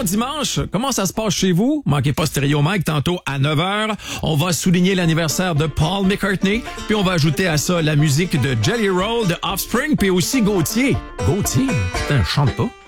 dimanche. Comment ça se passe chez vous? Manquez pas Stéréo Mike tantôt à 9h. On va souligner l'anniversaire de Paul McCartney. Puis on va ajouter à ça la musique de Jelly Roll, de Offspring, puis aussi Gauthier. Gauthier? Putain, je chante pas.